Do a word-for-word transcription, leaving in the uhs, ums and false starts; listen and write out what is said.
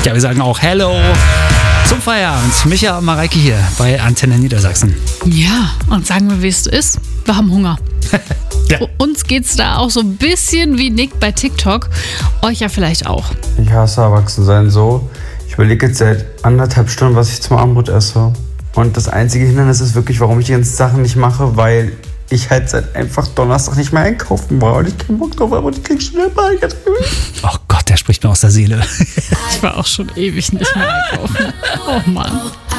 Ja, wir sagen auch Hello zum Feierabend. Micha und Mareike hier bei Antenne Niedersachsen. Ja, und sagen wir, wie es ist. Wir haben Hunger. Ja. Uns geht's da auch so ein bisschen wie Nick bei TikTok. Euch ja vielleicht auch. Ich hasse Erwachsensein so. Ich überlege jetzt seit anderthalb Stunden, was ich zum Abendbrot esse. Und das einzige Hindernis ist wirklich, warum ich die ganzen Sachen nicht mache, weil ich halt seit einfach Donnerstag nicht mehr einkaufen war. Und ich keinen Bock drauf habe und ich krieg schnell mal. Oh Gott, der spricht mir aus der Seele. Ich war auch schon ewig nicht mehr einkaufen. Oh Mann.